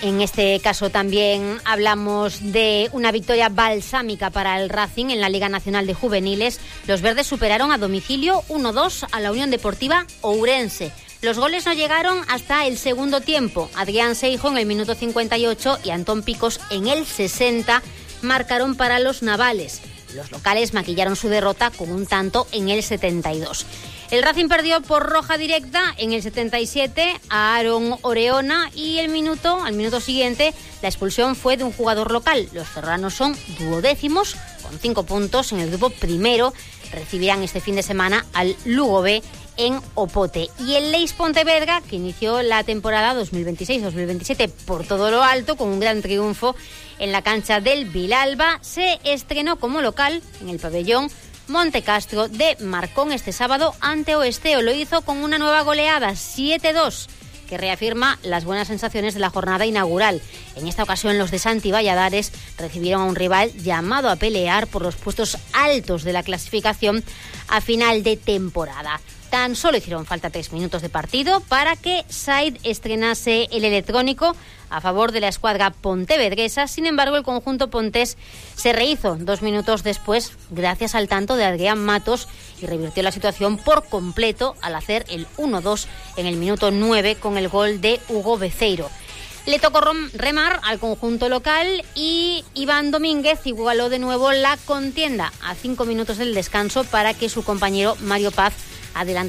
En este caso también hablamos de una victoria balsámica para el Racing en la Liga Nacional de Juveniles. Los verdes superaron a domicilio 1-2 a la Unión Deportiva Ourense. Los goles no llegaron hasta el segundo tiempo. Adrián Seijo en el minuto 58 y Antón Picos en el 60 marcaron para los navales. Los locales maquillaron su derrota con un tanto en el 72. El Racing perdió por roja directa en el 77 a Aaron Oreona y al minuto siguiente la expulsión fue de un jugador local. Los serranos son duodécimos con 5 puntos en el grupo primero. Recibirán este fin de semana al Lugo B en Opote. Y el Leis Pontevedra, que inició la temporada 2026-2027 por todo lo alto con un gran triunfo en la cancha del Vilalba, se estrenó como local en el pabellón Montecastro de Marcón este sábado ante Oesteo. Lo hizo con una nueva goleada, 7-2, que reafirma las buenas sensaciones de la jornada inaugural. En esta ocasión los de Santi Valladares recibieron a un rival llamado a pelear por los puestos altos de la clasificación a final de temporada. Tan solo hicieron falta 3 minutos de partido para que Said estrenase el electrónico a favor de la escuadra pontevedresa. Sin embargo, el conjunto pontés se rehizo 2 minutos después gracias al tanto de Adrián Matos y revirtió la situación por completo al hacer el 1-2 en el minuto 9 con el gol de Hugo Beceiro. Le tocó remar al conjunto local y Iván Domínguez igualó de nuevo la contienda a 5 minutos del descanso para que su compañero Mario Paz adelantara